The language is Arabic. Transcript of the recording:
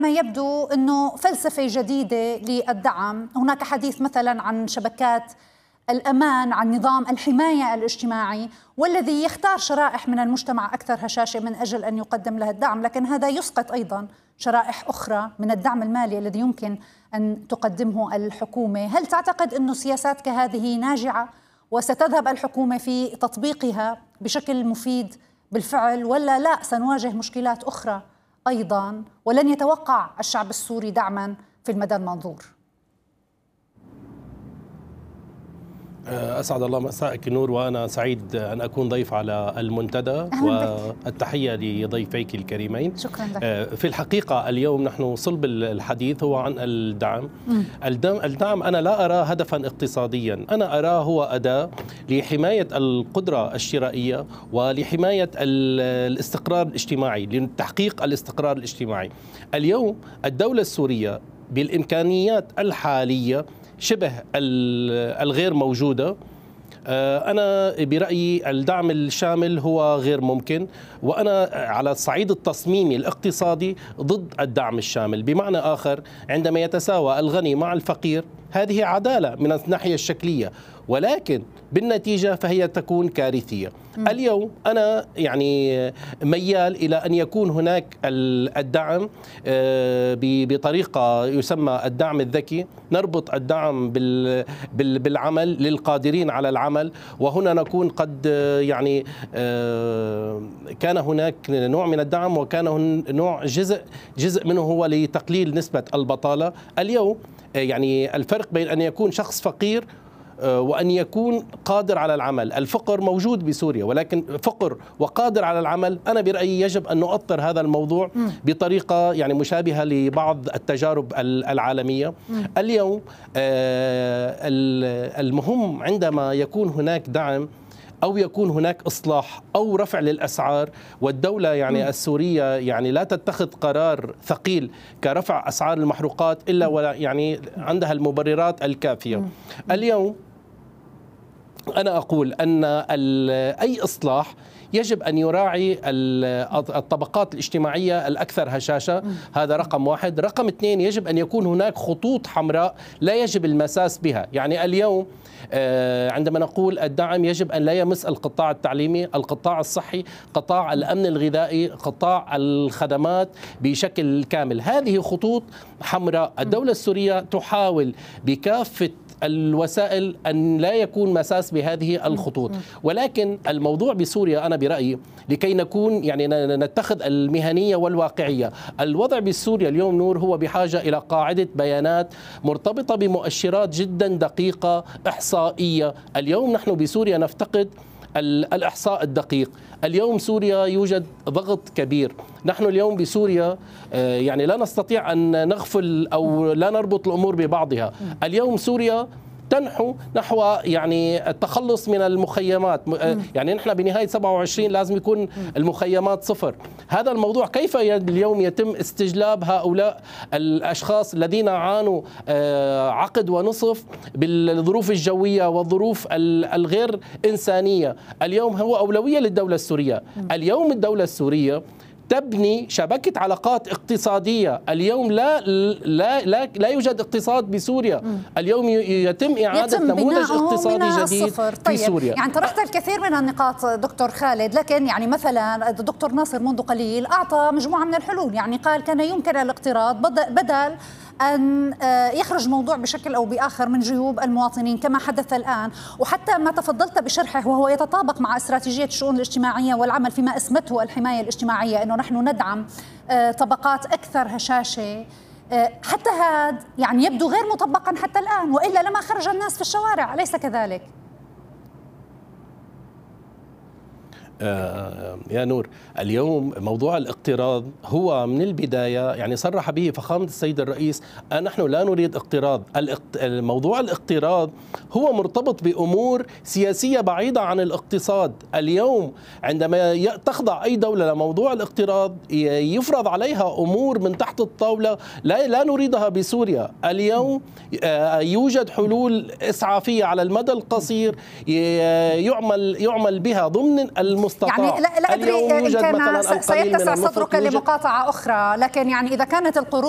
ما يبدو أنه فلسفة جديدة للدعم. هناك حديث مثلا عن شبكات الأمان، عن نظام الحماية الاجتماعي، والذي يختار شرائح من المجتمع أكثر هشاشة من أجل أن يقدم لها الدعم، لكن هذا يسقط أيضا شرائح أخرى من الدعم المالي الذي يمكن أن تقدمه الحكومة. هل تعتقد أن سياسات كهذه ناجعة وستذهب الحكومة في تطبيقها بشكل مفيد بالفعل، ولا لا سنواجه مشكلات أخرى أيضا ولن يتوقع الشعب السوري دعما في المدى المنظور؟ أسعد الله مساءك نور، وأنا سعيد أن أكون ضيف على المنتدى، والتحية لضيفيك الكريمين. شكرا لك. في الحقيقة اليوم نحن صلب الحديث هو عن الدعم. الدعم أنا لا أراه هدفا اقتصاديا، أنا أراه هو أداة لحماية القدرة الشرائية ولحماية الاستقرار الاجتماعي، لتحقيق الاستقرار الاجتماعي. اليوم الدولة السورية بالإمكانيات الحالية شبه الغير موجودة. أنا برأيي الدعم الشامل هو غير ممكن، وأنا على الصعيد التصميمي الاقتصادي ضد الدعم الشامل. بمعنى آخر، عندما يتساوى الغني مع الفقير هذه عدالة من الناحية الشكلية، ولكن بالنتيجة فهي تكون كارثية. اليوم أنا ميال إلى أن يكون هناك الدعم بطريقة يسمى الدعم الذكي، نربط الدعم بالعمل للقادرين على العمل. وهنا نكون قد كان هناك نوع من الدعم، وكان نوع جزء منه هو لتقليل نسبة البطالة. اليوم الفرق بين أن يكون شخص فقير وأن يكون قادر على العمل. الفقر موجود بسوريا، ولكن فقر وقادر على العمل أنا برأيي يجب أن نؤطر هذا الموضوع بطريقة مشابهة لبعض التجارب العالمية. اليوم المهم عندما يكون هناك دعم أو يكون هناك إصلاح أو رفع للأسعار، والدولة السورية لا تتخذ قرار ثقيل كرفع أسعار المحروقات إلا عندها المبررات الكافية. اليوم أنا أقول أن أي إصلاح يجب أن يراعي الطبقات الاجتماعية الأكثر هشاشة. هذا رقم واحد. رقم اثنين، يجب أن يكون هناك خطوط حمراء لا يجب المساس بها. اليوم عندما نقول الدعم يجب أن لا يمس القطاع التعليمي، القطاع الصحي، قطاع الأمن الغذائي، قطاع الخدمات بشكل كامل. هذه خطوط حمراء. الدولة السورية تحاول بكافة الوسائل أن لا يكون مساس بهذه الخطوط، ولكن الموضوع بسوريا أنا برأيي لكي نكون نتخذ المهنية والواقعية. الوضع بسوريا اليوم نور هو بحاجة إلى قاعدة بيانات مرتبطة بمؤشرات جدا دقيقة إحصائية. اليوم نحن بسوريا نفتقد الإحصاء الدقيق. اليوم سوريا يوجد ضغط كبير. نحن اليوم بسوريا لا نستطيع أن نغفل أو لا نربط الأمور ببعضها. اليوم سوريا تنحو نحو التخلص من المخيمات. نحن بنهاية 27 لازم يكون المخيمات صفر. هذا الموضوع كيف اليوم يتم استجلاب هؤلاء الأشخاص الذين عانوا عقد ونصف بالظروف الجوية والظروف الغير إنسانية؟ اليوم هو أولوية للدولة السورية. اليوم الدولة السورية تبني شبكة علاقات اقتصادية. اليوم لا يوجد اقتصاد بسوريا. اليوم يتم إعادة نموذج اقتصادي جديد في سوريا. طرحت الكثير من النقاط دكتور خالد، لكن مثلا الدكتور ناصر منذ قليل أعطى مجموعة من الحلول. قال كان يمكن الاقتراض بدل أن يخرج موضوع بشكل أو بآخر من جيوب المواطنين كما حدث الآن. وحتى ما تفضلت بشرحه وهو يتطابق مع استراتيجية الشؤون الاجتماعية والعمل فيما اسمته الحماية الاجتماعية، أنه نحن ندعم طبقات أكثر هشاشة. حتى هذا يبدو غير مطبقا حتى الآن، وإلا لما خرج الناس في الشوارع، أليس كذلك؟ يا نور، اليوم موضوع الاقتراض هو من البداية صرح به فخامة السيد الرئيس نحن لا نريد اقتراض. موضوع الاقتراض هو مرتبط بأمور سياسية بعيدة عن الاقتصاد. اليوم عندما تخضع أي دولة لموضوع الاقتراض يفرض عليها أمور من تحت الطاولة لا نريدها بسوريا. اليوم يوجد حلول إسعافية على المدى القصير يعمل بها ضمن المستطاع. لا أدري إن كان سيتسع صدرك لمقاطعة أخرى، لكن إذا كانت القروض